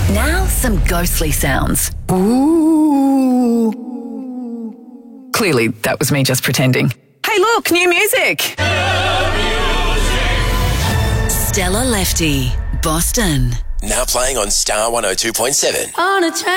Now, some ghostly sounds. Ooh. Clearly, that was me just pretending. Hey, look, new music. Stella Lefty, Boston. Now playing on Star 102.7. On a train.